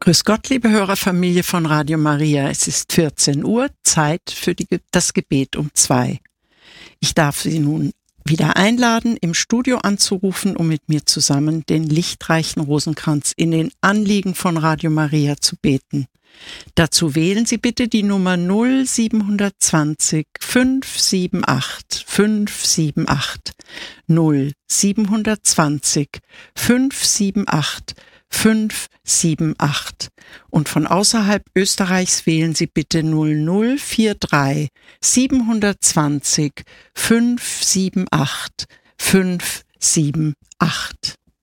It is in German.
Grüß Gott, liebe Hörerfamilie von Radio Maria. Es ist 14 Uhr, Zeit für das Gebet um 2. Ich darf Sie nun wieder einladen, im Studio anzurufen, um mit mir zusammen den lichtreichen Rosenkranz in den Anliegen von Radio Maria zu beten. Dazu wählen Sie bitte die Nummer 0720 578 578 0720 578 578 und von außerhalb Österreichs wählen Sie bitte 0043 720 578 578.